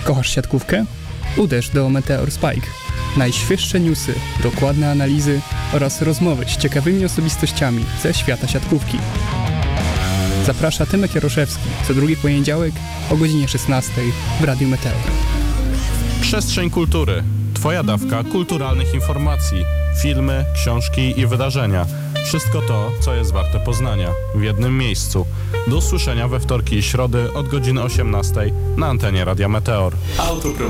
Kochasz siatkówkę? Uderz do Meteor Spike. Najświeższe newsy, dokładne analizy oraz rozmowy z ciekawymi osobistościami ze świata siatkówki. Zaprasza Tymek Jaroszewski co drugi poniedziałek o godzinie 16 w Radiu Meteor. Przestrzeń kultury. Twoja dawka kulturalnych informacji. Filmy, książki i wydarzenia. Wszystko to, co jest warte poznania. W jednym miejscu. Do usłyszenia we wtorki i środy od godziny 18 na antenie Radia Meteor.